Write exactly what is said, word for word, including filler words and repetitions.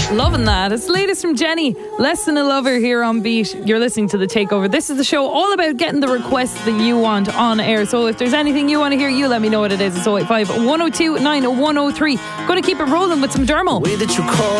Loving that. It's the latest from Jenny. Less Than a Lover here on Beat. You're listening to The Takeover. This is the show all about getting the requests that you want on air. So if there's anything you want to hear, you let me know what it is. It's oh eight five, one oh two, nine one oh three. Going to keep it rolling with some Dermo.